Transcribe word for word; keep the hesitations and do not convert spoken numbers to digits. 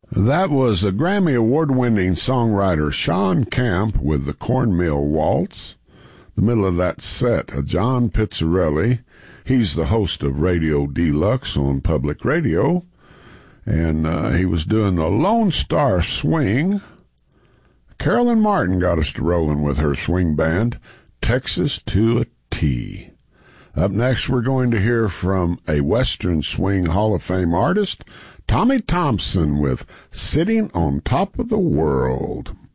That was a Grammy Award-winning songwriter Sean Camp with the Cornmeal Waltz. The middle of that set, uh, John Pizzarelli. He's the host of Radio Deluxe on Public Radio, and uh, he was doing the Lone Star Swing. Carolyn Martin got us to rolling with her swing band, Texas to a T. Up next, we're going to hear from a Western Swing Hall of Fame artist, Tommy Thompson, with Sitting on Top of the World.